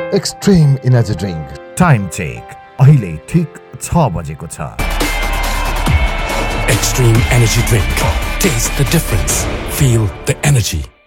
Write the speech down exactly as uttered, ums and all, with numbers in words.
Extreme energy drink. Time check अहिले ठिक छ बजेको छ। Extreme Energy Drink. Taste the difference. Feel the energy.